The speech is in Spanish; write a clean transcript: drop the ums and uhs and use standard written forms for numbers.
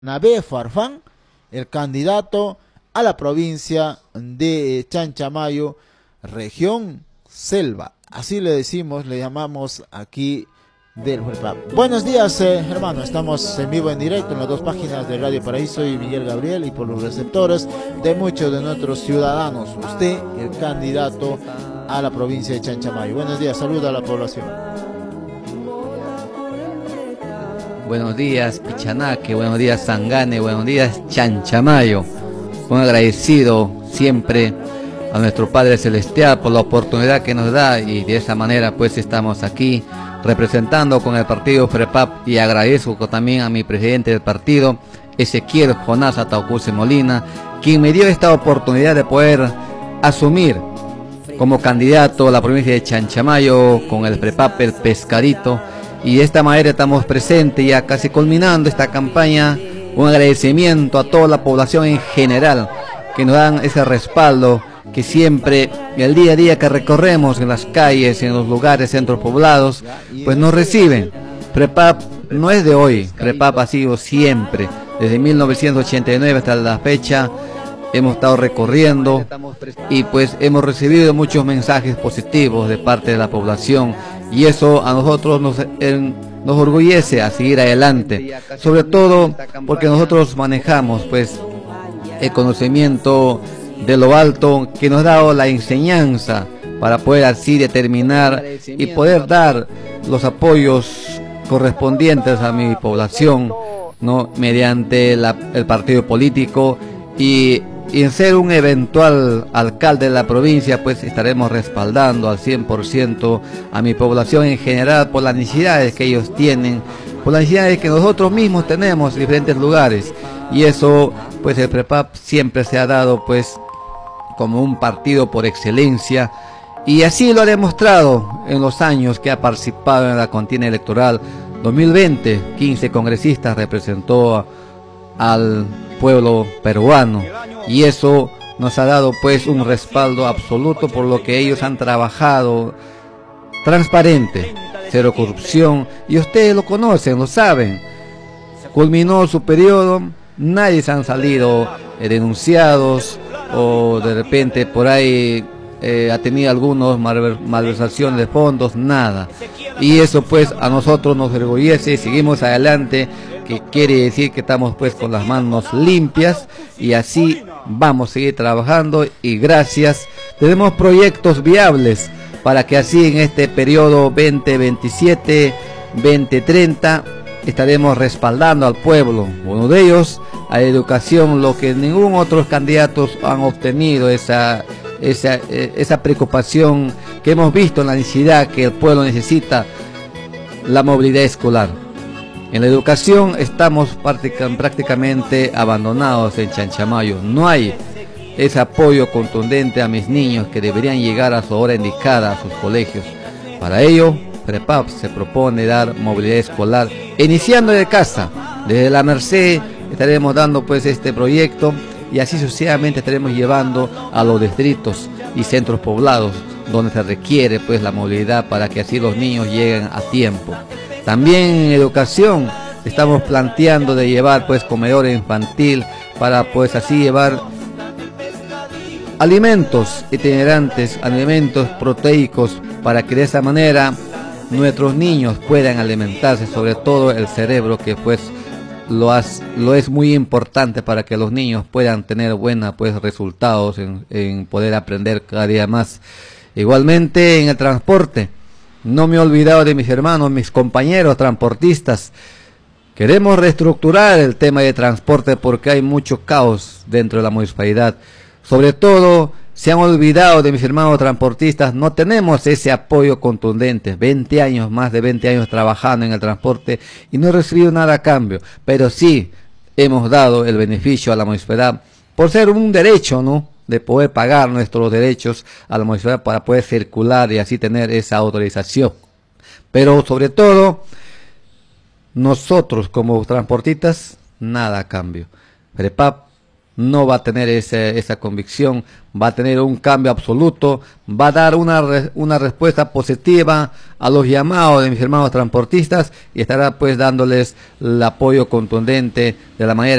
Navé Farfán, el candidato a la provincia de Chanchamayo, región Selva. Así le decimos, le llamamos aquí del FREPAP. Buenos días, hermano. Estamos en vivo, en directo, en las dos páginas de Radio Paraíso y Miguel Gabriel, y por los receptores de muchos de nuestros ciudadanos. Usted, el candidato a la provincia de Chanchamayo. Buenos días, saluda a la población. Buenos días Pichanaque, buenos días Sangane, buenos días Chanchamayo. Un agradecido siempre a nuestro Padre Celestial por la oportunidad que nos da, y de esa manera pues estamos aquí representando con el partido FREPAP, y agradezco también a mi presidente del partido, Ezequiel Jonás Ataucurse Molina, quien me dio esta oportunidad de poder asumir como candidato a la provincia de Chanchamayo con el FREPAP El Pescadito. Y de esta manera estamos presentes, ya casi culminando esta campaña. Un agradecimiento a toda la población en general que nos dan ese respaldo, que siempre, el día a día que recorremos en las calles, en los lugares, centros poblados, pues nos reciben. FREPAP no es de hoy, FREPAP ha sido siempre, desde 1989 hasta la fecha. Hemos estado recorriendo y pues hemos recibido muchos mensajes positivos de parte de la población, y eso a nosotros nos orgullece a seguir adelante, sobre todo porque nosotros manejamos pues el conocimiento de lo alto que nos ha dado la enseñanza para poder así determinar y poder dar los apoyos correspondientes a mi población, ¿no? Mediante el partido político, y en ser un eventual alcalde de la provincia, pues estaremos respaldando al 100% a mi población en general por las necesidades que ellos tienen, por las necesidades que nosotros mismos tenemos en diferentes lugares. Y eso, pues el FREPAP siempre se ha dado pues como un partido por excelencia, y así lo ha demostrado en los años que ha participado en la contienda electoral. 2020, 15 congresistas representó al pueblo peruano, y eso nos ha dado pues un respaldo absoluto por lo que ellos han trabajado, transparente, cero corrupción, y ustedes lo conocen, lo saben. Culminó su periodo, nadie se han salido denunciados, o de repente por ahí ha tenido algunos malversaciones de fondos, nada. Y eso pues a nosotros nos enorgullece, seguimos adelante, que quiere decir que estamos pues con las manos limpias, y así vamos a seguir trabajando. Y gracias, tenemos proyectos viables para que así en este periodo 2027-2030 estaremos respaldando al pueblo. Uno de ellos, a educación, lo que ningún otro candidato han obtenido, esa preocupación que hemos visto en la necesidad que el pueblo necesita, la movilidad escolar. En la educación estamos prácticamente abandonados en Chanchamayo. No hay ese apoyo contundente a mis niños que deberían llegar a su hora indicada a sus colegios. Para ello, FREPAP se propone dar movilidad escolar, iniciando de casa. Desde la Merced estaremos dando pues este proyecto, y así sucesivamente estaremos llevando a los distritos y centros poblados donde se requiere pues la movilidad, para que así los niños lleguen a tiempo. También en educación estamos planteando de llevar pues comedor infantil, para pues así llevar alimentos itinerantes, alimentos proteicos, para que de esa manera nuestros niños puedan alimentarse, sobre todo el cerebro, que pues lo es muy importante para que los niños puedan tener buenos pues resultados en poder aprender cada día más. Igualmente en el transporte, no me he olvidado de mis hermanos, mis compañeros transportistas. Queremos reestructurar el tema de transporte porque hay mucho caos dentro de la municipalidad. Sobre todo, se han olvidado de mis hermanos transportistas, no tenemos ese apoyo contundente. 20 años, más de 20 años trabajando en el transporte, y no he recibido nada a cambio. Pero sí hemos dado el beneficio a la municipalidad por ser un derecho, ¿no?, de poder pagar nuestros derechos a la municipalidad para poder circular y así tener esa autorización. Pero sobre todo, nosotros como transportistas, nada a cambio. FREPAP no va a tener esa convicción, va a tener un cambio absoluto, va a dar una respuesta positiva a los llamados de mis hermanos transportistas y estará pues dándoles el apoyo contundente de la manera